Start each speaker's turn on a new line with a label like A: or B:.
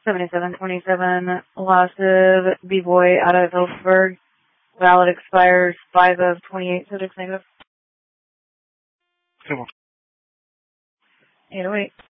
A: 7727, loss of B-Boy out of Hillsburg. Valid expires 5 of 28, subject negative.
B: Come on.
A: 808.